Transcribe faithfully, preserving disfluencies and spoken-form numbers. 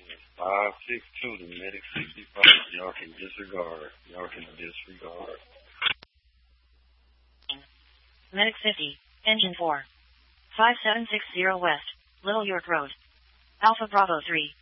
five six two to Medic sixty-five. Y'all can disregard. Y'all can disregard. Medic fifty, Engine four. five seven six zero West, Little York Road. Alpha Bravo three.